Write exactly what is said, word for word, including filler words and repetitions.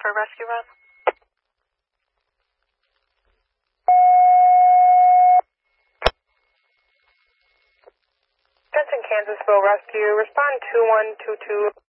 for rescue run. Denton, Kansasville Rescue, respond two one two two.